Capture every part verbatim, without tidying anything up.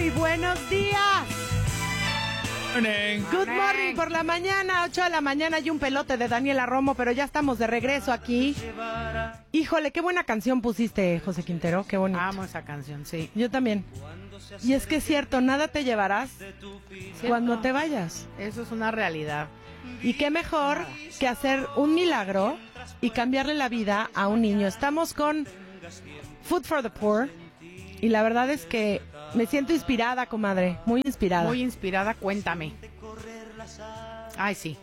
Muy buenos días. Morning. Good morning por la mañana, ocho de la mañana y un pelote de Daniela Romo, pero ya estamos de regreso aquí. Híjole, qué buena canción pusiste, José Quintero, qué bonito. Amo esa canción, sí. Yo también. Y es que es cierto, nada te llevarás ¿Cierto? cuando te vayas. Eso es una realidad. Y qué mejor que hacer un milagro y cambiarle la vida a un niño. Estamos con Food for the Poor y la verdad es que me siento inspirada, comadre, muy inspirada. Muy inspirada, cuéntame. Ay, sí.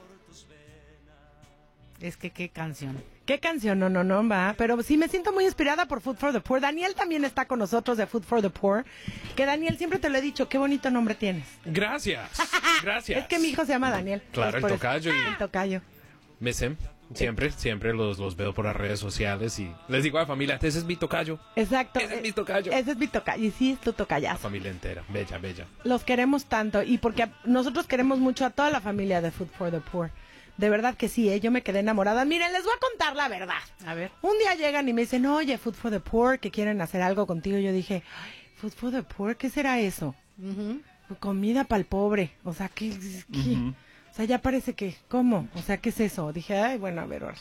Es que qué canción. ¿Qué canción? No, no, no, va. Pero sí me siento muy inspirada por Food for the Poor. Daniel también está con nosotros de Food for the Poor. Que Daniel, siempre te lo he dicho, qué bonito nombre tienes. Gracias. Gracias. Es que mi hijo se llama Daniel. Claro, Pues el por eso. tocayo. Y El tocayo. me sé, siempre, siempre los, los veo por las redes sociales y les digo a la familia, ese es mi tocayo. Exacto. Ese es mi tocayo. Ese es mi tocayo. Y sí, es tu La tocayazo. familia entera, bella, bella. Los queremos tanto. Y porque a- nosotros queremos mucho a toda la familia de Food for the Poor. De verdad que sí, ¿eh? Yo me quedé enamorada. Miren, les voy a contar la verdad. A ver. Un día llegan y me dicen, oye, Food for the Poor, que quieren hacer algo contigo. Yo dije, "Ay, Food for the Poor, ¿qué será eso? Uh-huh. Comida para el pobre. O sea, ¿qué? qué? Ujú. O sea, ya parece que, ¿cómo? O sea, ¿qué es eso? Dije, ay, bueno, a ver, órale.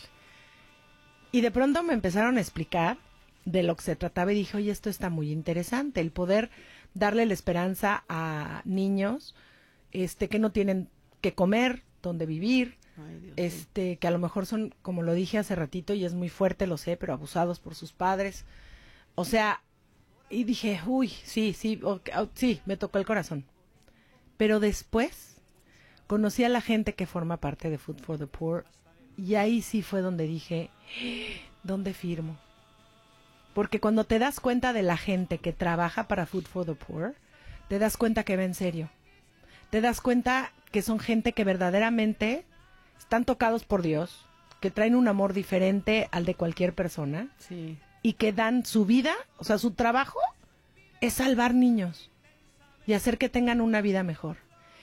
Y de pronto me empezaron a explicar de lo que se trataba y dije, oye, esto está muy interesante, el poder darle la esperanza a niños este que no tienen que comer, dónde vivir, Ay, Dios mío. este que a lo mejor son, como lo dije hace ratito, y es muy fuerte, lo sé, pero abusados por sus padres. O sea, y dije, uy, sí, sí, ok, oh, sí, me tocó el corazón. Pero después conocí a la gente que forma parte de Food for the Poor y ahí sí fue donde dije, ¿dónde firmo? Porque cuando te das cuenta de la gente que trabaja para Food for the Poor, te das cuenta que va en serio. Te das cuenta que son gente que verdaderamente están tocados por Dios, que traen un amor diferente al de cualquier persona Sí. y que dan su vida, o sea, su trabajo es salvar niños y hacer que tengan una vida mejor.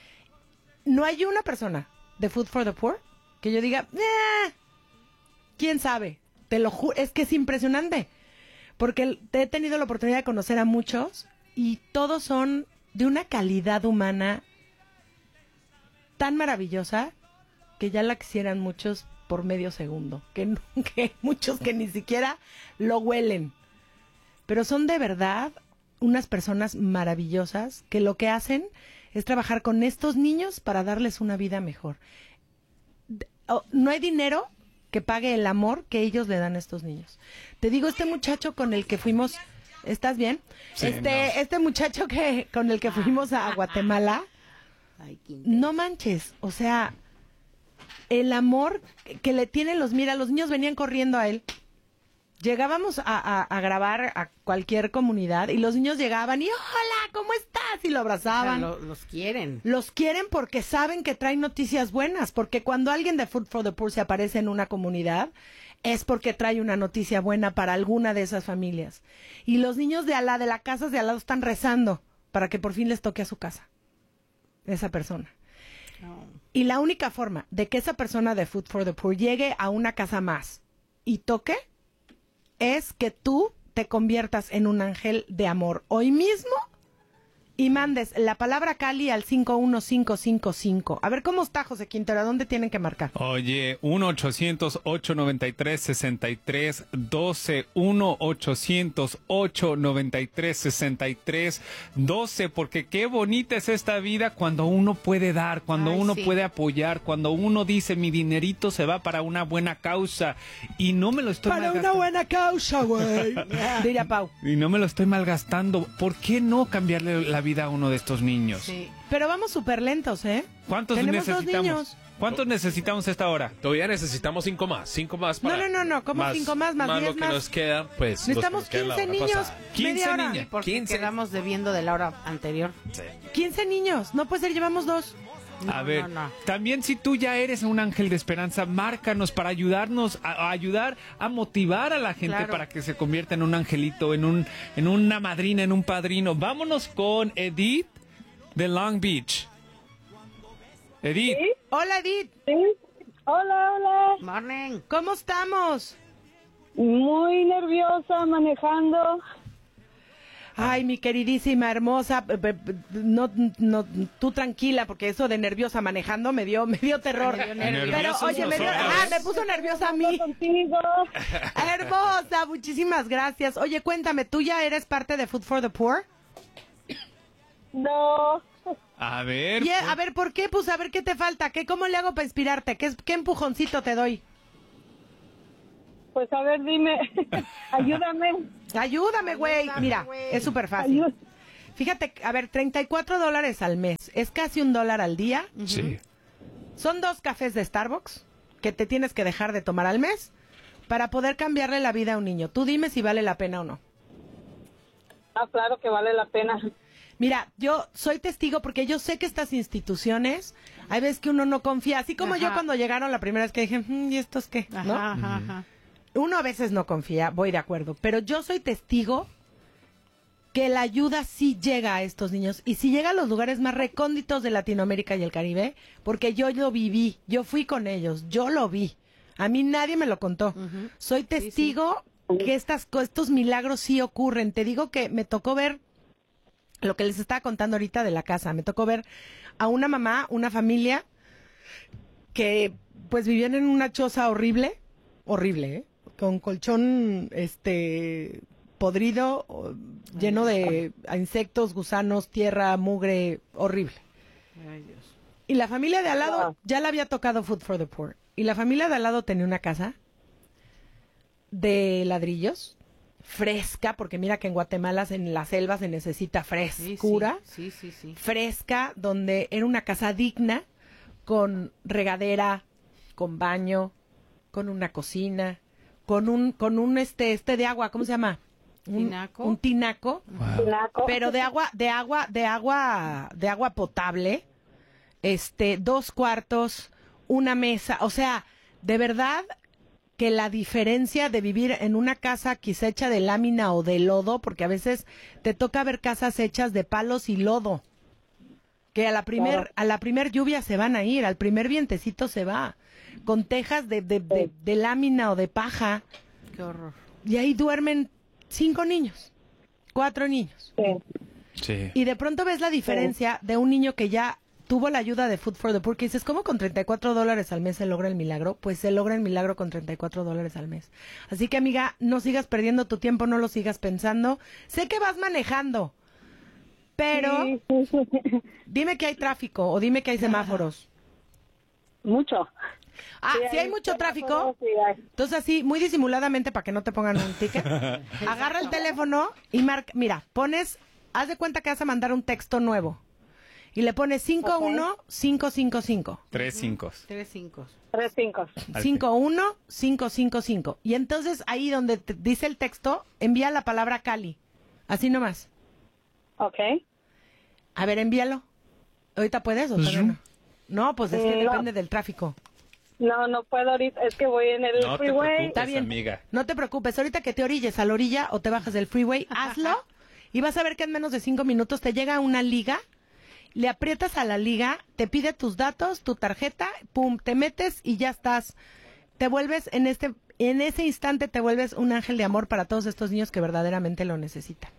No hay una persona de Food for the Poor que yo diga, "Eh, quién sabe", te lo juro, es que es impresionante, porque te he tenido la oportunidad de conocer a muchos y todos son de una calidad humana tan maravillosa que ya la quisieran muchos por medio segundo, que, no- que muchos que ni siquiera lo huelen, pero son de verdad unas personas maravillosas que lo que hacen es trabajar con estos niños para darles una vida mejor. D- oh, no hay dinero que pague el amor que ellos le dan a estos niños. Te digo, este muchacho con el que fuimos, ¿estás bien? Sí, este, no. este muchacho que con el que fuimos a Guatemala, Ay, qué no manches, o sea, el amor que le tienen los, mira, los niños venían corriendo a él. Llegábamos a, a, a grabar a cualquier comunidad y los niños llegaban y hola, ¿cómo estás? Y lo O sea, abrazaban. lo- los quieren. Los quieren porque saben que traen noticias buenas, porque cuando alguien de Food for the Poor se aparece en una comunidad, es porque trae una noticia buena para alguna de esas familias. Y los niños de al lado, de las casas de al lado, están rezando para que por fin les toque a su casa, esa persona. No. Y la única forma de que esa persona de Food for the Poor llegue a una casa más y toque es que tú te conviertas en un ángel de amor hoy mismo y mandes la palabra Cali al cinco uno cinco cinco cinco. A ver, ¿cómo está, José Quintero? ¿A dónde tienen que marcar? Oye, uno ochocientos ocho noventa y tres sesenta y tres doce, uno ochocientos ocho noventa y tres sesenta y tres doce, porque qué bonita es esta vida cuando uno puede dar, cuando Ay, uno sí. puede apoyar, cuando uno dice mi dinerito se va para una buena causa y no me lo estoy Para una malgastando. buena causa, güey. Diría Pau. Y no me lo estoy malgastando. ¿Por qué no cambiarle la vida a uno de estos niños? Sí. Pero vamos súper lentos, ¿eh? ¿Cuántos Tenemos dos necesitamos? niños. ¿Cuántos necesitamos a esta hora? Todavía necesitamos cinco más, cinco más para... No, no, no, no, ¿cómo cinco más? Más diez lo que más. nos queda, pues... los que Necesitamos nos quedan la quince hora niños, pasada. quince media hora. niñas. Porque quince. quedamos debiendo de la hora anterior. Sí. quince niños, no puede ser, llevamos dos. No, A ver, no, no. también si tú ya eres un ángel de esperanza, márcanos para ayudarnos a, a ayudar a motivar a la gente Claro. para que se convierta en un angelito, en un en una madrina, en un padrino. Vámonos con Edith de Long Beach. Edith, ¿Sí? Hola, Edith, ¿Sí? Hola, hola. Morning. ¿cómo estamos? Muy nerviosa manejando. Ay, mi queridísima, hermosa, pe- pe- pe- no, no, tú tranquila, porque eso de nerviosa manejando me dio, me dio terror. Me dio Pero, nerviosos oye, me, dio, nosotros. ah, me puso nerviosa a mí. Contigo. Hermosa, muchísimas gracias. Oye, cuéntame, ¿tú ya eres parte de Food for the Poor? No. A ver. Y, eh, pues, a ver, ¿por qué? Pues a ver qué te falta, ¿qué, cómo le hago para inspirarte? ¿Qué, qué empujoncito te doy? Pues a ver, dime. Ayúdame. Ayúdame, güey. Ayúdame, Mira, güey. es súper fácil. Ayú- Fíjate, a ver, treinta y cuatro dólares al mes, es casi un dólar al día. Sí. Son dos cafés de Starbucks que te tienes que dejar de tomar al mes para poder cambiarle la vida a un niño. Tú dime si vale la pena o no. Ah, claro que vale la pena. Mira, yo soy testigo porque yo sé que estas instituciones, hay veces que uno no confía, así como yo Ajá. cuando llegaron la primera vez que dije, "Mm, ¿y estos qué? ¿No? Ajá, ajá, ajá. Uno a veces no confía, voy de acuerdo, pero yo soy testigo que la ayuda sí llega a estos niños y sí llega a los lugares más recónditos de Latinoamérica y el Caribe, porque yo lo viví, yo fui con ellos, yo lo vi. A mí nadie me lo contó. Soy testigo que estas, co- estos milagros sí ocurren. Te digo que me tocó ver lo que les estaba contando ahorita de la casa. Me tocó ver a una mamá, una familia que pues vivían en una choza horrible, horrible, ¿eh? Con colchón este podrido, o- lleno de insectos, gusanos, tierra, mugre, horrible. Ay, Dios. Y la familia de al lado Wow. ya le había tocado Food for the Poor. Y la familia de al lado tenía una casa de ladrillos, fresca, porque mira que en Guatemala, en la selva, se necesita Sí, frescura. Sí, sí, sí. sí. Fresca, donde era una casa digna, con regadera, con baño, con una cocina, con un, con un este, este de agua, ¿cómo se llama? Un ¿Tinaco? Un tinaco, Wow. Naco. pero de agua, de agua, de agua, de agua potable, este, dos cuartos, una mesa, o sea, de verdad que la diferencia de vivir en una casa quizá hecha de lámina o de lodo, porque a veces te toca ver casas hechas de palos y lodo, que a la primer, Claro. a la primer lluvia se van a ir, al primer vientecito se va, con tejas de, de, de, de lámina o de paja, Qué horror. y ahí duermen cinco niños, cuatro niños. Sí. Sí. Y de pronto ves la diferencia de un niño que ya tuvo la ayuda de Food for the Poor, que dices, ¿cómo con treinta y cuatro dólares al mes se logra el milagro? Pues se logra el milagro con treinta y cuatro dólares al mes. Así que, amiga, no sigas perdiendo tu tiempo, no lo sigas pensando. Sé que vas manejando, pero Sí, sí, sí. dime que hay tráfico o dime que hay semáforos. Mucho. Ah, Sí, si hay mucho tráfico, semáforos, sí hay. entonces así, muy disimuladamente para que no te pongan un ticket, agarra el teléfono y marca, mira, pones, haz de cuenta que vas a mandar un texto nuevo y le pones cinco uno cinco cinco cinco. Tres cinco. Tres cinco. Tres cinco. cinco uno cinco cinco cinco. Y entonces ahí donde te dice el texto, envía la palabra Cali. Así nomás. Ok. A ver, envíalo. ¿Ahorita puedes o todavía no? No, pues es que No. depende del tráfico. No, no puedo ahorita. Es que voy en el No te freeway. preocupes, Está bien. amiga. No te preocupes. Ahorita que te orilles a la orilla o te bajas del freeway, hazlo. Y vas a ver que en menos de cinco minutos te llega una liga. Le aprietas a la liga, te pide tus datos, tu tarjeta, pum, te metes y ya estás. Te vuelves en este, en ese instante te vuelves un ángel de amor para todos estos niños que verdaderamente lo necesitan.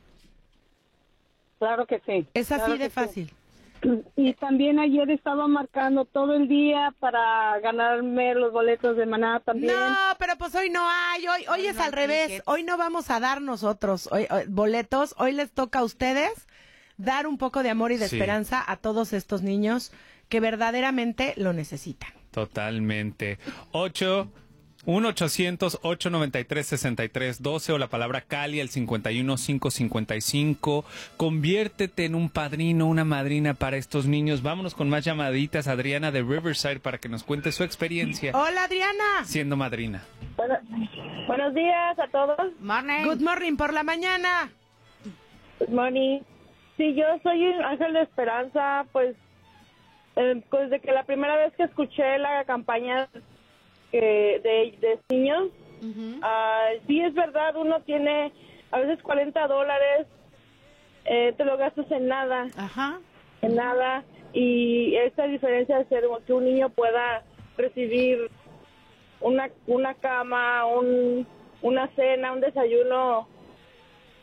Claro que sí. Es así Claro de que fácil. sí. Y también ayer estaba marcando todo el día para ganarme los boletos de Maná también. No, pero pues hoy no hay, hoy, hoy Hoy es no hay al revés, tickets. hoy no vamos a dar nosotros hoy, hoy- boletos, hoy les toca a ustedes dar un poco de amor y de Sí. esperanza a todos estos niños que verdaderamente lo necesitan. Totalmente. ocho uno ochocientos ocho noventa y tres sesenta y tres doce o la palabra Cali al cincuenta y uno cinco cincuenta y cinco. Conviértete en un padrino, una madrina para estos niños. Vámonos con más llamaditas. Adriana de Riverside para que nos cuente su experiencia Hola Adriana. siendo madrina. Bueno, buenos días a todos. Morning. Good morning por la mañana. Good morning. Sí, yo soy un ángel de esperanza, pues, eh, pues de que la primera vez que escuché la campaña eh, de, de niños, Ujú. ah, sí es verdad, uno tiene a veces cuarenta dólares, eh, te lo gastas en nada, Ajá. en nada, y esta diferencia de ser que un niño pueda recibir una, una cama, un, una cena, un desayuno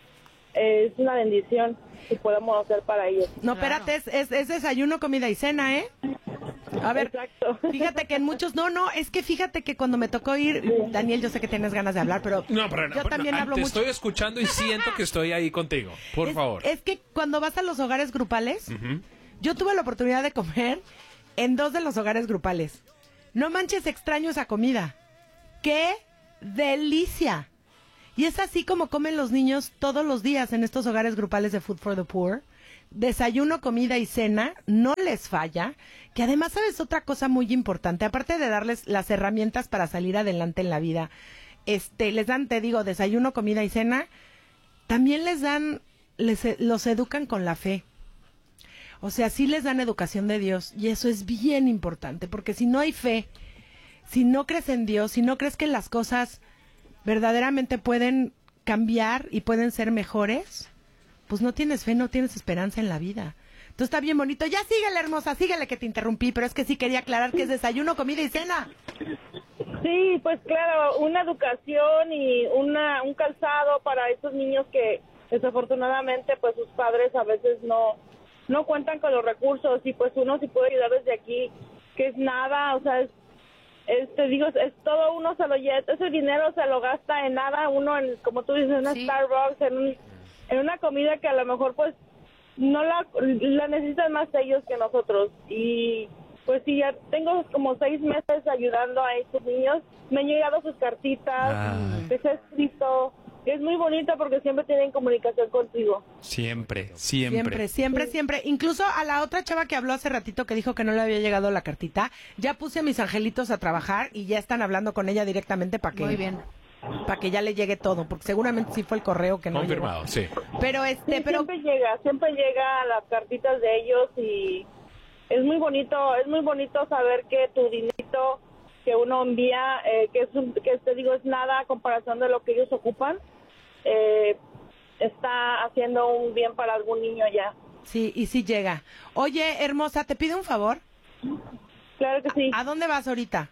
es una bendición que podamos hacer para ellos. No, Claro. espérate, es, es, es desayuno, comida y cena, ¿eh? A ver, Exacto. fíjate que en muchos, no, no, es que fíjate que cuando me tocó ir, Daniel, yo sé que tienes ganas de hablar, pero No, pero yo no, también no, hablo te mucho. estoy escuchando y siento que estoy ahí contigo. Por es, favor. Es que cuando vas a los hogares grupales, Ujú. yo tuve la oportunidad de comer en dos de los hogares grupales. No manches, extraño esa comida. ¡Qué delicia! Y es así como comen los niños todos los días en estos hogares grupales de Food for the Poor. Desayuno, comida y cena, no les falla. Que además, ¿sabes otra cosa muy importante? Aparte de darles las herramientas para salir adelante en la vida, este, les dan, te digo, desayuno, comida y cena, también les dan, les, los educan con la fe. O sea, sí les dan educación de Dios y eso es bien importante, porque si no hay fe, si no crees en Dios, si no crees que las cosas verdaderamente pueden cambiar y pueden ser mejores, pues no tienes fe, no tienes esperanza en la vida. Entonces está bien bonito. Ya síguele, hermosa, síguele que te interrumpí, pero es que sí quería aclarar que es desayuno, comida y cena. Sí, pues claro, una educación y una un calzado para esos niños que desafortunadamente pues sus padres a veces no no cuentan con los recursos y pues uno sí puede ayudar desde aquí, que es nada, o sea, es, es te digo, es, es todo uno se lo lleva, ese dinero se lo gasta en nada, uno en, como tú dices, en una Sí. Starbucks, en, un, en una comida que a lo mejor pues no la, la necesitan más ellos que nosotros. Y pues sí, ya tengo como seis meses ayudando a estos niños, me han llegado sus cartitas, Ay. les he escrito, es muy bonito porque siempre tienen comunicación contigo. Siempre, siempre. Siempre, siempre, siempre. Incluso a la otra chava que habló hace ratito que dijo que no le había llegado la cartita, ya puse a mis angelitos a trabajar y ya están hablando con ella directamente para que, Muy bien. para que ya le llegue todo, porque seguramente sí fue el correo que no Confirmado, sí. llegó. Pero este, Sí, pero siempre llega, siempre llega las cartitas de ellos y es muy bonito, es muy bonito saber que tu dinero que uno envía, eh, que es un, que te digo es nada a comparación de lo que ellos ocupan, eh, está haciendo un bien para algún niño ya. sí, y sí llega. Oye, hermosa, te pido un favor. Claro que sí, ¿A dónde vas ahorita?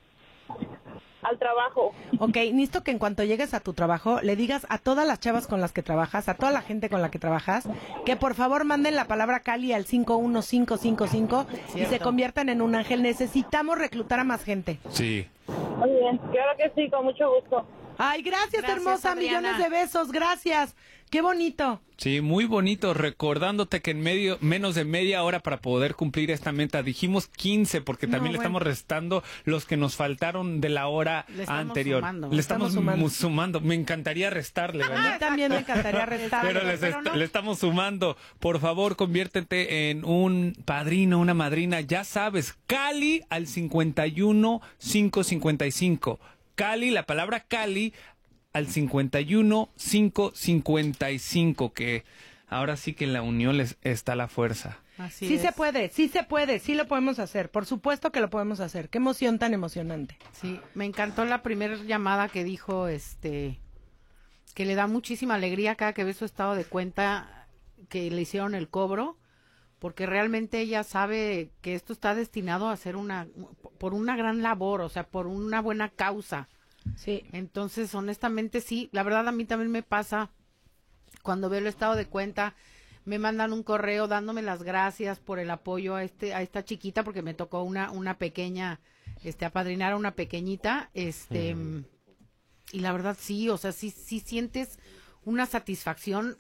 al trabajo. Ok, necesito que en cuanto llegues a tu trabajo le digas a todas las chavas con las que trabajas, a toda la gente con la que trabajas, que por favor manden la palabra Cali al cinco uno cinco cinco cinco y Cierto. se conviertan en un ángel. Necesitamos reclutar a más gente. Sí. Muy bien, claro que sí, con mucho gusto. Ay, gracias, Gracias, hermosa, Adriana. millones de besos, gracias. Qué bonito. Sí, muy bonito, recordándote que en medio, menos de media hora para poder cumplir esta meta, dijimos quince, porque No, también le bueno. estamos restando los que nos faltaron de la hora Le estamos anterior. sumando. Le estamos, Estamos sumando. mu- sumando. Me encantaría restarle, A mí ¿verdad? también me encantaría restar. Pero, les pero est- no. le estamos sumando. Por favor, conviértete en un padrino, una madrina. Ya sabes, Cali al cincuenta y uno cinco cincuenta y cinco. Cali, la palabra Cali al cincuenta y uno cinco cincuenta y cinco, que ahora sí que en la unión les está la fuerza. Así Sí es. se puede, sí se puede, sí lo podemos hacer. Por supuesto que lo podemos hacer. Qué emoción tan emocionante. Sí, me encantó la primera llamada que dijo, este, que le da muchísima alegría cada que ve su estado de cuenta que le hicieron el cobro, porque realmente ella sabe que esto está destinado a ser una, por una gran labor, o sea, por una buena causa. Sí. Entonces, honestamente, sí, la verdad a mí también me pasa cuando veo el estado de cuenta, me mandan un correo dándome las gracias por el apoyo a este a esta chiquita porque me tocó una una pequeña este apadrinar a una pequeñita, este Mm. y la verdad sí, o sea, sí sí sientes una satisfacción.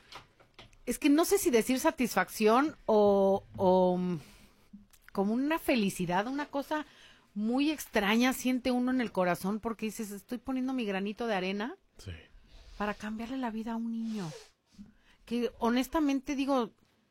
Es que no sé si decir satisfacción o o mm, como una felicidad, una cosa muy extraña siente uno en el corazón porque dices, estoy poniendo mi granito de arena Sí. para cambiarle la vida a un niño. Que honestamente digo,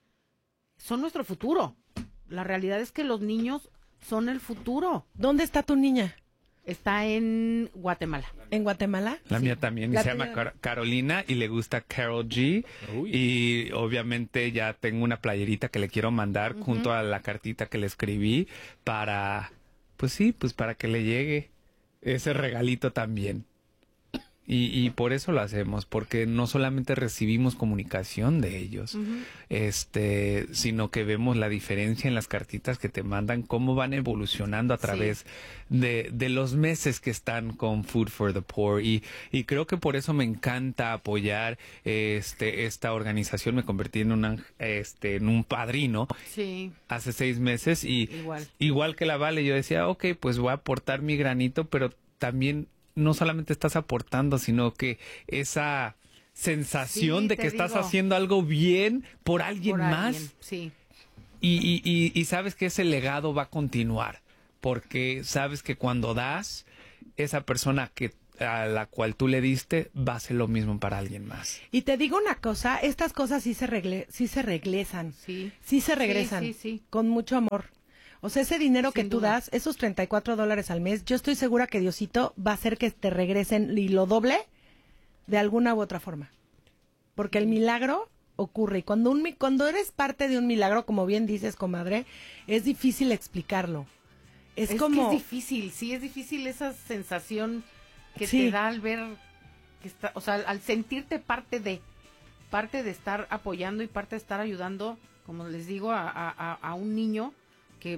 son nuestro futuro. La realidad es que los niños son el futuro. ¿Dónde está tu niña? Está en Guatemala. ¿En Guatemala? La mía también, y La se llama tuya- Car- Carolina y le gusta Carol G. Uy. Y obviamente ya tengo una playerita que le quiero mandar junto a la cartita que le escribí para, pues sí, pues para que le llegue ese regalito también. Y, y por eso lo hacemos, porque no solamente recibimos comunicación de ellos, Ujú. este, sino que vemos la diferencia en las cartitas que te mandan, cómo van evolucionando a través Sí. de, de los meses que están con Food for the Poor. Y, y creo que por eso me encanta apoyar este, esta organización. Me convertí en, una, este, en un padrino Sí, hace seis meses y igual. igual que la Vale, yo decía, ok, pues voy a aportar mi granito, pero también no solamente estás aportando, sino que esa sensación Sí, de te que estás digo. haciendo algo bien por alguien Por más alguien, sí. y, y, y, y sabes que ese legado va a continuar, porque sabes que cuando das, esa persona que a la cual tú le diste va a hacer lo mismo para alguien más. Y te digo una cosa, estas cosas sí se, regle sí se regresan, Sí. sí se regresan, Sí, sí, sí. con mucho amor. O sea, ese dinero que Sin tú duda. das, esos treinta y cuatro dólares al mes, yo estoy segura que Diosito va a hacer que te regresen y lo doble de alguna u otra forma. Porque el milagro ocurre. Y cuando, un, mi- cuando eres parte de un milagro, como bien dices, comadre, es difícil explicarlo. Es, Es como... que es difícil, sí, es difícil esa sensación que Sí. te da al ver, que está, o sea, al, al sentirte parte de, parte de estar apoyando y parte de estar ayudando, como les digo, a, a, a- a un niño que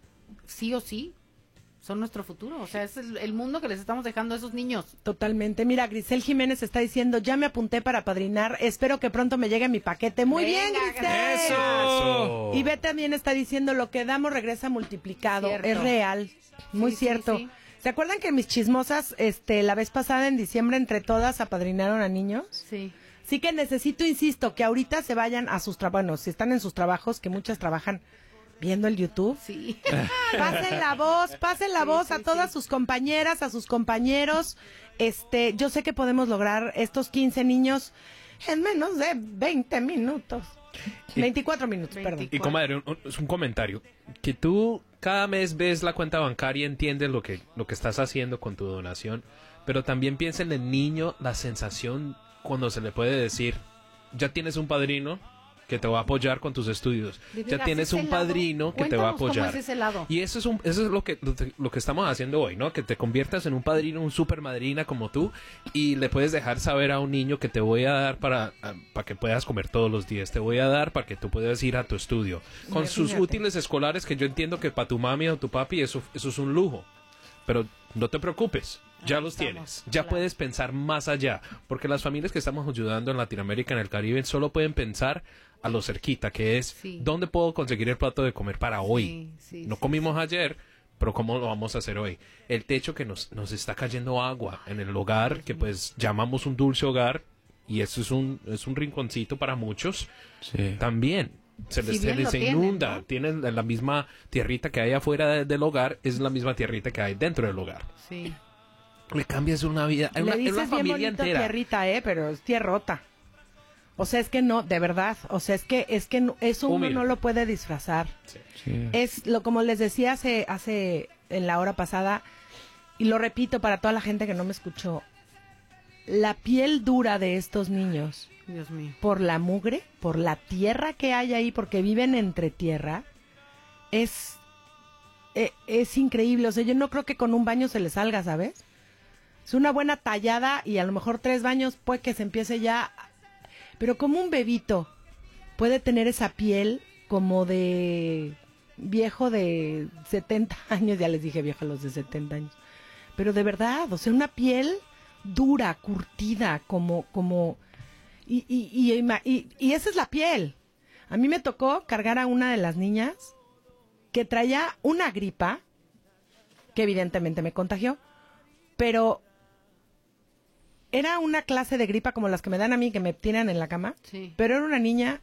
sí o sí son nuestro futuro. O sea, es el, el mundo que les estamos dejando a esos niños. Totalmente. Mira, Grisel Jiménez está diciendo, ya me apunté para padrinar, espero que pronto me llegue mi paquete. Muy Venga, bien, Grisel. gracias. ¡Eso! Y Beth también está diciendo, lo que damos regresa multiplicado. Cierto. Es real. Muy Sí, sí, cierto. sí. ¿Se acuerdan que mis chismosas, este, la vez pasada en diciembre, entre todas apadrinaron a niños? Sí. Sí que necesito, insisto, que ahorita se vayan a sus trabajos, bueno, si están en sus trabajos, que muchas trabajan viendo el YouTube. Sí. Pasen la voz, pasen la Sí, voz sí, a todas sí. sus compañeras, a sus compañeros. Este, yo sé que podemos lograr estos quince niños en menos de veinte minutos. veinticuatro minutos, perdón. Y comadre, un- un- es un comentario. Que tú cada mes ves la cuenta bancaria, entiendes lo que, lo que estás haciendo con tu donación, pero también piensa en el niño, la sensación cuando se le puede decir, ya tienes un padrino que te va a apoyar con tus estudios, De ya veras, tienes ese un lado, padrino que te va a cuéntanos cómo apoyar. es ese lado. Y eso es, un, eso es lo, que, lo, que- lo que estamos haciendo hoy, ¿no? Que te conviertas en un padrino, un super madrina como tú, y le puedes dejar saber a un niño que te voy a dar para, a- para que puedas comer todos los días, te voy a dar para que tú puedas ir a tu estudio. Con sus Imagínate. útiles escolares, que yo entiendo que para tu mami o tu papi eso, eso es un lujo. Pero no te preocupes, ya Ahí los estamos, tienes. Ya claro. puedes pensar más allá. Porque las familias que estamos ayudando en Latinoamérica, en el Caribe, solo pueden pensar a lo cerquita, que es Sí. ¿dónde puedo conseguir el plato de comer para hoy? Sí, sí, no sí, comimos ayer, pero ¿cómo lo vamos a hacer hoy? El techo que nos, nos está cayendo agua en el hogar, que pues llamamos un dulce hogar, y eso es un, es un rinconcito para muchos, Sí. también. Se les, Si se bien les lo tienen, inunda, ¿no? tienen la misma tierrita que hay afuera de- del hogar, es la misma tierrita que hay dentro del hogar. Sí. Le cambias una vida, Le una, dices una bien familia bonito entera. tierrita, eh, pero es tierrota. O sea, es que no, de verdad, o sea, es que es que no- eso uno Humilde. no lo puede disfrazar. Sí. Es lo como les decía hace hace en la hora pasada y lo repito para toda la gente que no me escuchó. La piel dura de estos niños Dios mío. por la mugre, por la tierra que hay ahí, porque viven entre tierra, es, e- es increíble. O sea, yo no creo que con un baño se les salga, ¿sabes? Es una buena tallada y a lo mejor tres baños puede que se empiece ya. Pero como un bebito puede tener esa piel como de viejo de setenta años, ya les dije viejo a los de setenta años. Pero de verdad, o sea, una piel dura, curtida, como, como, y, y, y, ima- y, y esa es la piel. A mí me tocó cargar a una de las niñas que traía una gripa, que evidentemente me contagió, pero era una clase de gripa como las que me dan a mí, que me tiran en la cama, Sí. pero era una niña,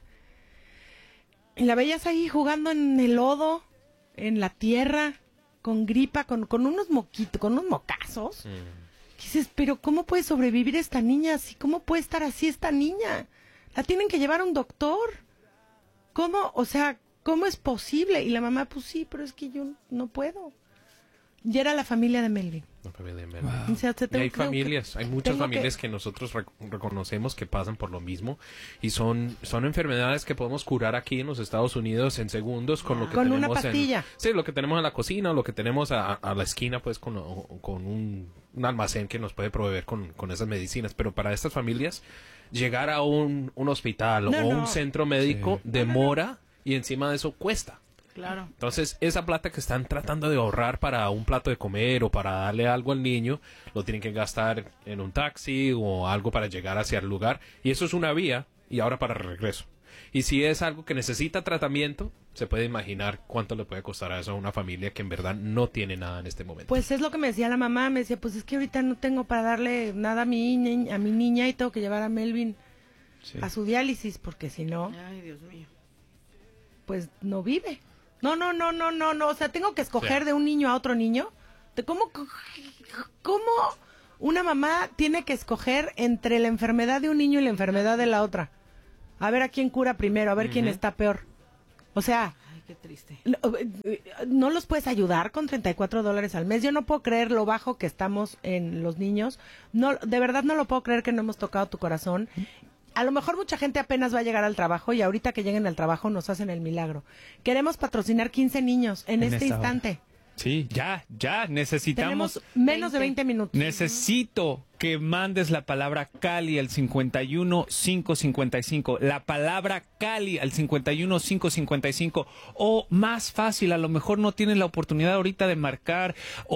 y la veías ahí jugando en el lodo, en la tierra, con gripa, con, con unos moquitos, con unos mocazos. Dices, pero ¿cómo puede sobrevivir esta niña así? ¿Cómo puede estar así esta niña? La tienen que llevar a un doctor. ¿Cómo? O sea, ¿cómo es posible? Y la mamá, pues sí, pero es que yo no puedo. Y era la familia de Melvin. Una familia en Melville. O sea, te Y tengo- hay tengo que- familias, hay muchas tengo familias que- que, nosotros rec- reconocemos que pasan por lo mismo y son, son enfermedades que podemos curar aquí en los Estados Unidos en segundos con lo que Con tenemos una pastilla. en, sí, lo que tenemos en la cocina o lo que tenemos a, a la esquina pues con, con un, un almacén que nos puede proveer con, con esas medicinas, pero para estas familias llegar a un, un hospital No, o no. un centro médico Sí. demora y encima de eso cuesta. Claro. Entonces, esa plata que están tratando de ahorrar para un plato de comer o para darle algo al niño, lo tienen que gastar en un taxi o algo para llegar hacia el lugar. Y eso es una vía y ahora para regreso. Y si es algo que necesita tratamiento, se puede imaginar cuánto le puede costar a eso a una familia que en verdad no tiene nada en este momento. Pues es lo que me decía la mamá, me decía, pues es que ahorita no tengo para darle nada a mi, niña, a mi niña y tengo que llevar a Melvin Sí. a su diálisis, porque si no, Ay, Dios mío. pues no vive. No, no, no, no, no, no, o sea, tengo que escoger Sí. de un niño a otro niño. ¿De ¿Cómo, cómo una mamá tiene que escoger entre la enfermedad de un niño y la enfermedad de la otra? A ver a quién cura primero, a ver quién está peor. O sea, Ay, qué triste. no, eh, no los puedes ayudar con treinta y cuatro dólares al mes. Yo no puedo creer lo bajo que estamos en los niños. No, de verdad no lo puedo creer que no hemos tocado tu corazón. A lo mejor mucha gente apenas va a llegar al trabajo y ahorita que lleguen al trabajo nos hacen el milagro. Queremos patrocinar quince niños en, En este esta hora. instante. Sí, ya, ya, necesitamos... Tenemos menos de veinte minutos. Necesito que mandes la palabra Cali al cincuenta y uno cinco cincuenta y cinco. La palabra Cali al cincuenta y uno cinco cincuenta y cinco. O más fácil, a lo mejor no tienes la oportunidad ahorita de marcar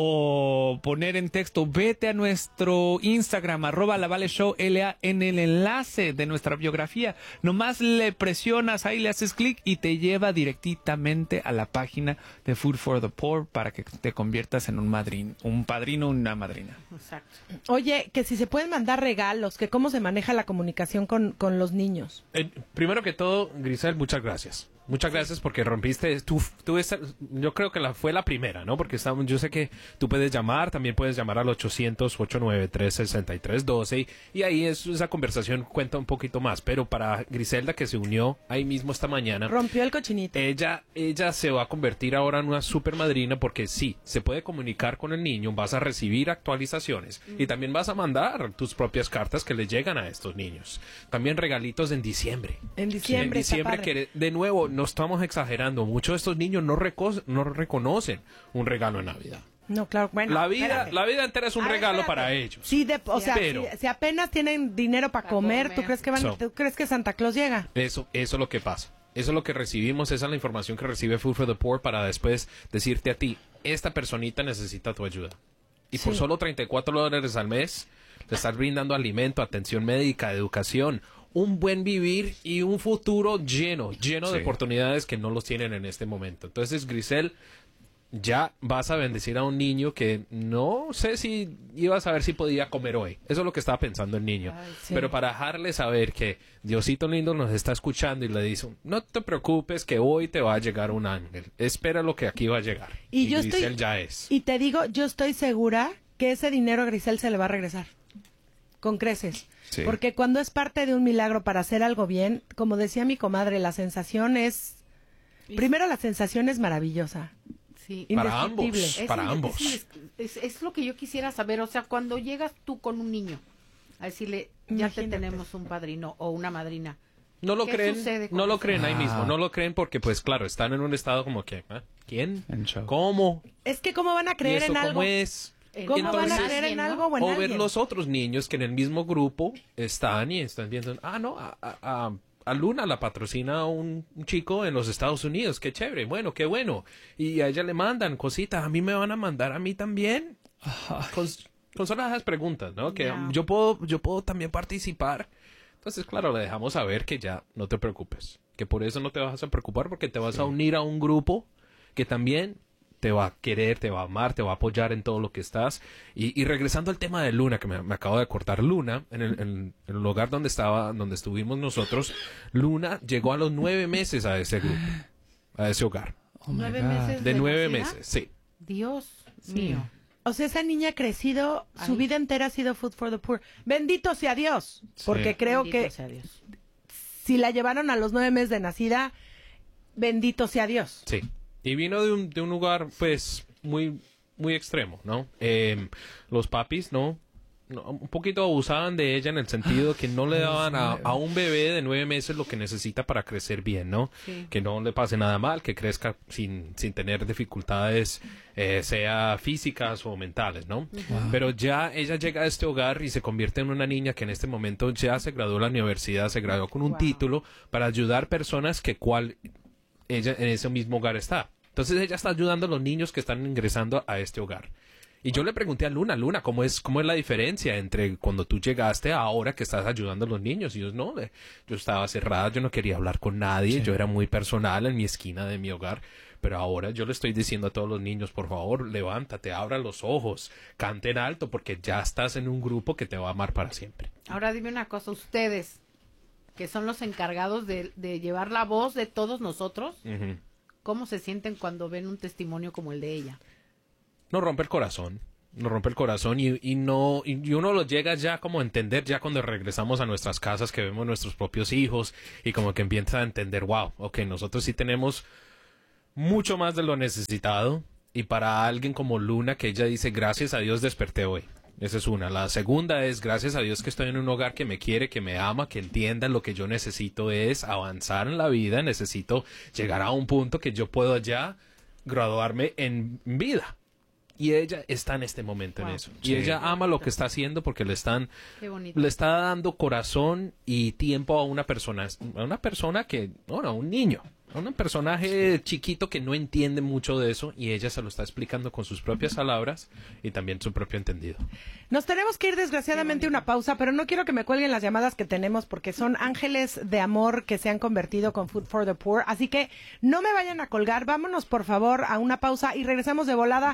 o poner en texto. Vete a nuestro Instagram, arroba la Vale Show L A, en el enlace de nuestra biografía. Nomás le presionas, ahí le haces clic y te lleva directamente a la página de Food for the Poor para que te conviertas en un madrino, un padrino o una madrina. Exacto. Oye, que si se pueden mandar regalos, que cómo se maneja la comunicación con, con los niños. Eh, primero que todo, Grisel, muchas gracias. Muchas gracias porque rompiste, tú, tú esta- yo creo que la, fue la primera, ¿no? Porque estamos, yo sé que tú puedes llamar, también puedes llamar al ochocientos, ocho nueve tres, seis tres uno dos y, y ahí es, esa conversación cuenta un poquito más. Pero para Griselda que se unió ahí mismo esta mañana, Rompió el cochinito. ella, ella se va a convertir ahora en una super madrina porque sí, se puede comunicar con el niño, vas a recibir actualizaciones y también vas a mandar tus propias cartas que le llegan a estos niños. También regalitos en diciembre. En En diciembre, está diciembre, padre. que de nuevo, no estamos exagerando. Muchos de estos niños no, reco- no reconocen un regalo en Navidad. No, claro, bueno. la, vida, espérate. la vida entera es un A ver, regalo espérate. para ellos. Sí, de- o Sí, sea, pero- si, si apenas tienen dinero para Para comer, ¿tú comer. crees que van, So. tú crees que Santa Claus llega? Eso, eso es lo que pasa. Eso es lo que recibimos, esa es la información que recibe Food for the Poor para después decirte a ti, esta personita necesita tu ayuda. Y por Sí. solo treinta y cuatro dólares al mes, te estás brindando alimento, atención médica, educación, un buen vivir y un futuro lleno, lleno de Sí. oportunidades que no los tienen en este momento. Entonces, Grisel, ya vas a bendecir a un niño que no sé si iba a saber si podía comer hoy. Eso es lo que estaba pensando el niño. Ay, sí. Pero para dejarle saber que Diosito lindo nos está escuchando y le dice, no te preocupes que hoy te va a llegar un ángel. Espera lo que aquí va a llegar. Y yo Grisel estoy- ya es. Y te digo, yo estoy segura que ese dinero a Grisel se le va a regresar. Con creces. Sí. Porque cuando es parte de un milagro para hacer algo bien, como decía mi comadre, la sensación es... Primero, la sensación es maravillosa. Sí. Para ambos. indescriptible. Es Para inde- ambos. Es, indes- es- es lo que yo quisiera saber. O sea, cuando llegas tú con un niño a decirle, ya te Imagínate. tenemos un padrino o una madrina. No lo ¿Qué creen, sucede con no lo eso? creen ahí Ah. mismo, no lo creen porque pues claro, están en un estado como que, ¿ah? ¿quién? En shock. ¿Cómo? Es que cómo van a ¿Y creer eso en algo. cómo es? En- ¿Cómo Entonces- van a creer en ¿no? algo o en O ver alguien? los otros niños que en el mismo grupo están y están viendo, ah, no, a, a- a- a Luna la patrocina un, un chico en los Estados Unidos, qué chévere, bueno, qué bueno. Y a ella le mandan cositas, a mí me van a mandar a mí también. Con, con solo esas preguntas, ¿no? Que Ya. yo puedo, yo puedo también participar. Entonces, claro, le dejamos saber que ya no te preocupes, que por eso no te vas a preocupar porque te vas a unir a un grupo que también te va a querer, te va a amar, te va a apoyar en todo lo que estás. Y, y regresando al tema de Luna, que me, me acabo de cortar, Luna, en el, en el lugar donde estaba, donde estuvimos nosotros, Luna llegó a los nueve meses a ese grupo, a ese hogar. Oh my Nueve God. meses. De ¿De nueve nacida? meses, sí. Dios mío. O sea, esa niña ha crecido, su Ay. vida entera ha sido Food for the Poor. Bendito sea Dios, porque creo Bendito que sea Dios. si la llevaron a los nueve meses de nacida, bendito sea Dios. Sí. Y vino de un, de un lugar, pues, muy muy extremo, ¿no? Eh, los papis, ¿no? No, un poquito abusaban de ella en el sentido que no le daban a, a un bebé de nueve meses lo que necesita para crecer bien, ¿no? Sí. Que no le pase nada mal, que crezca sin, sin tener dificultades, eh, sea físicas o mentales, ¿no? Wow. Pero ya ella llega a este hogar y se convierte en una niña que en este momento ya se graduó de la universidad, se graduó con un wow. título para ayudar personas que cual ella en ese mismo hogar está. Entonces ella está ayudando a los niños que están ingresando a este hogar. Y yo le pregunté a Luna, Luna, ¿cómo es cómo es la diferencia entre cuando tú llegaste a ahora que estás ayudando a los niños? Y yo, no, yo estaba cerrada, yo no quería hablar con nadie, sí. yo era muy personal en mi esquina de mi hogar. Pero ahora yo le estoy diciendo a todos los niños, por favor, levántate, abra los ojos, canten alto, porque ya estás en un grupo que te va a amar para siempre. Ahora dime una cosa, ustedes, que son los encargados de, de llevar la voz de todos nosotros, uh-huh. ¿cómo se sienten cuando ven un testimonio como el de ella? Nos rompe el corazón, nos rompe el corazón y, y no y uno lo llega ya como a entender ya cuando regresamos a nuestras casas, que vemos nuestros propios hijos y como que empieza a entender, wow, ok, nosotros sí tenemos mucho más de lo necesitado. Y para alguien como Luna, que ella dice, gracias a Dios desperté hoy. Esa es una. La segunda es, gracias a Dios que estoy en un hogar que me quiere, que me ama, que entienda lo que yo necesito es avanzar en la vida, necesito llegar a un punto que yo puedo ya graduarme en vida. Y ella está en este momento wow. en eso. Sí. Y ella ama lo que está haciendo porque le están le está dando corazón y tiempo a una persona, a una persona que, no, no, a un niño, a un personaje chiquito que no entiende mucho de eso y ella se lo está explicando con sus propias palabras y también su propio entendido. Nos tenemos que ir desgraciadamente a una pausa, pero no quiero que me cuelguen las llamadas que tenemos porque son ángeles de amor que se han convertido con Food for the Poor. Así que no me vayan a colgar, vámonos por favor a una pausa y regresamos de volada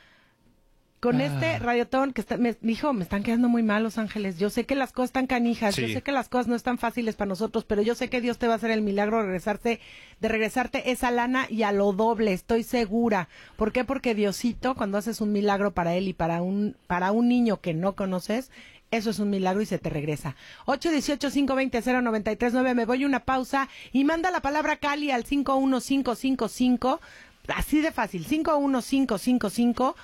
con ah. este radiotón que está, me dijo, me están quedando muy mal Los Ángeles. Yo sé que las cosas están canijas, sí. yo sé que las cosas no están fáciles para nosotros, pero yo sé que Dios te va a hacer el milagro de regresarte, de regresarte esa lana y a lo doble, estoy segura. ¿Por qué? Porque Diosito, cuando haces un milagro para él y para un, para un niño que no conoces, eso es un milagro y se te regresa. ocho uno ocho, cinco dos cero, cero nueve tres nueve. Me voy a una pausa y manda la palabra Cali al cinco uno cinco cinco cinco. Así de fácil, cinco uno cinco cinco cinco.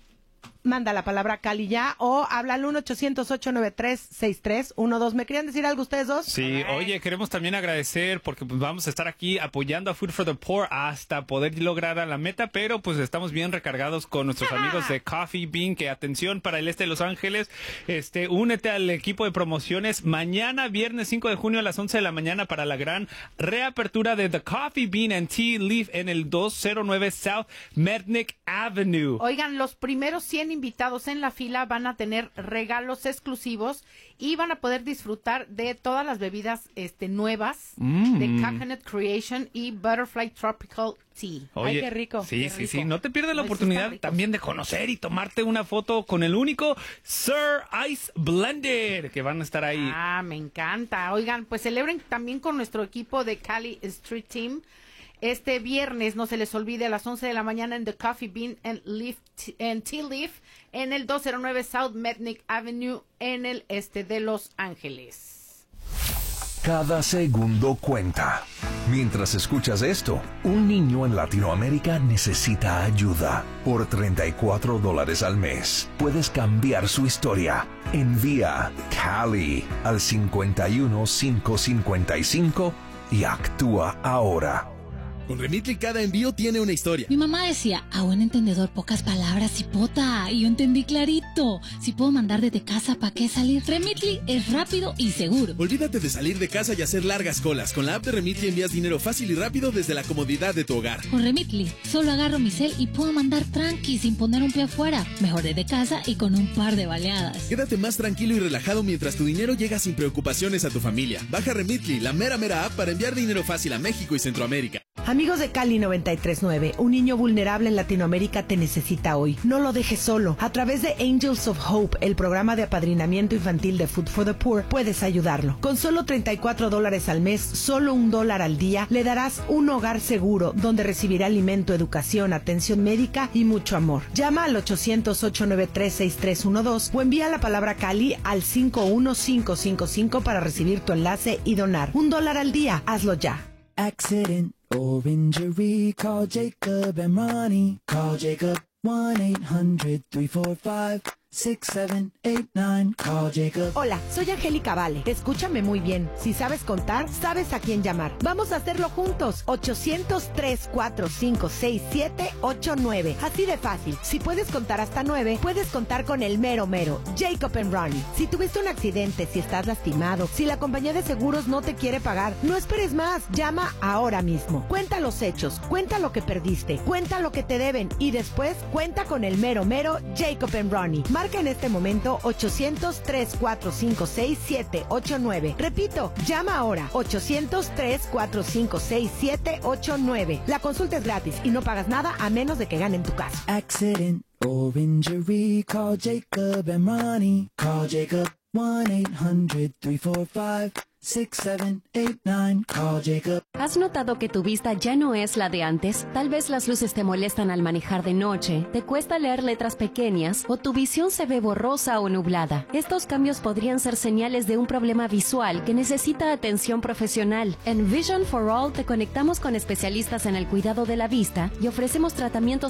Manda la palabra Cali ya o habla al uno ochocientos, ocho nueve tres, seis tres uno dos. ¿Me querían decir algo ustedes dos? Sí, oye, queremos también agradecer porque pues, vamos a estar aquí apoyando a Food for the Poor hasta poder lograr a la meta, pero pues estamos bien recargados con nuestros ah. amigos de Coffee Bean, que atención para el este de Los Ángeles, este, únete al equipo de promociones mañana viernes cinco de junio a las once de la mañana para la gran reapertura de The Coffee Bean and Tea Leaf en el doscientos nueve South Mednick Avenue. Oigan, los primeros cien invitados en la fila van a tener regalos exclusivos y van a poder disfrutar de todas las bebidas este nuevas mm. de Coconut Creation y Butterfly Tropical Tea. Oye, ay, qué rico. Sí, qué sí, rico. sí. No te pierdas la Ay, oportunidad sí también de conocer y tomarte una foto con el único Sir Ice Blender, que van a estar ahí. Ah, me encanta. Oigan, pues celebren también con nuestro equipo de Cali Street Team. Este viernes, no se les olvide, a las once de la mañana en The Coffee Bean and, Leaf, and Tea Leaf en el doscientos nueve South Mednick Avenue en el este de Los Ángeles. Cada segundo cuenta. Mientras escuchas esto, un niño en Latinoamérica necesita ayuda. Por treinta y cuatro dólares al mes, puedes cambiar su historia. Envía Cali al cinco uno cinco cinco cinco y actúa ahora. Con Remitly cada envío tiene una historia. Mi mamá decía, a buen entendedor pocas palabras, hipota, y yo entendí clarito. Si puedo mandar desde casa, ¿para qué salir? Remitly es rápido y seguro. Olvídate de salir de casa y hacer largas colas. Con la app de Remitly envías dinero fácil y rápido desde la comodidad de tu hogar. Con Remitly, solo agarro mi cel y puedo mandar tranqui sin poner un pie afuera. Mejor desde casa y con un par de baleadas. Quédate más tranquilo y relajado mientras tu dinero llega sin preocupaciones a tu familia. Baja Remitly, la mera mera app para enviar dinero fácil a México y Centroamérica. Amigos de Cali noventa y tres punto nueve, un niño vulnerable en Latinoamérica te necesita hoy. No lo dejes solo. A través de Angels of Hope, el programa de apadrinamiento infantil de Food for the Poor, puedes ayudarlo. Con solo treinta y cuatro dólares al mes, solo un dólar al día, le darás un hogar seguro donde recibirá alimento, educación, atención médica y mucho amor. Llama al ochocientos, ocho nueve tres, seis tres uno dos o envía la palabra Cali al cinco uno cinco cinco cinco para recibir tu enlace y donar. Un dólar al día. Hazlo ya. Accident or injury, call Jacob and Ronnie. Call Jacob one eight hundred three four five six seven eight nine. Call Jacob. Hola, soy Angélica Vale. Escúchame muy bien. Si sabes contar, sabes a quién llamar. Vamos a hacerlo juntos. ochocientos tres cuatro cinco seis siete ocho nueve. Así de fácil. Si puedes contar hasta nueve, puedes contar con el mero mero. Jacob and Ronnie. Si tuviste un accidente, si estás lastimado, si la compañía de seguros no te quiere pagar, no esperes más. Llama ahora mismo. Cuenta los hechos. Cuenta lo que perdiste. Cuenta lo que te deben. Y después, cuenta con el mero mero Jacob and Ronnie. Marca en este momento ochocientos tres cuatro cinco seis siete ocho nueve. Repito, llama ahora ochocientos tres cuatro cinco seis siete ocho nueve. La consulta es gratis y no pagas nada a menos de que gane en tu caso. Accident or injury, call Jacob and Ronnie. Call Jacob one eight hundred three four five six seven eight nine. Call Jacob. ¿Has notado que tu vista ya no es la de antes? Tal vez las luces te molestan al manejar de noche, te cuesta leer letras pequeñas o tu visión se ve borrosa o nublada. Estos cambios podrían ser señales de un problema visual que necesita atención profesional. En Vision for All te conectamos con especialistas en el cuidado de la vista y ofrecemos tratamientos